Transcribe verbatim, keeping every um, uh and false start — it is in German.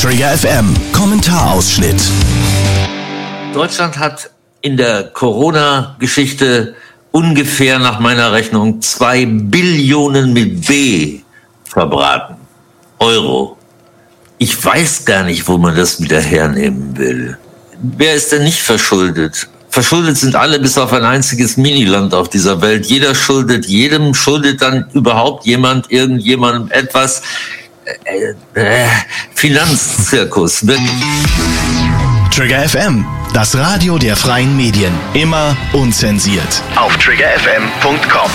Trigger F M, Kommentarausschnitt. Deutschland hat in der Corona-Geschichte ungefähr nach meiner Rechnung zwei Billionen mit B verbraten. Euro. Ich weiß gar nicht, wo man das wieder hernehmen will. Wer ist denn nicht verschuldet? Verschuldet sind alle bis auf ein einziges Miniland auf dieser Welt. Jeder schuldet jedem, schuldet dann überhaupt jemand irgendjemandem etwas. Äh, äh, Finanzzirkus, wirklich. Trigger F M, das Radio der freien Medien. Immer unzensiert. Auf trigger f m punkt com.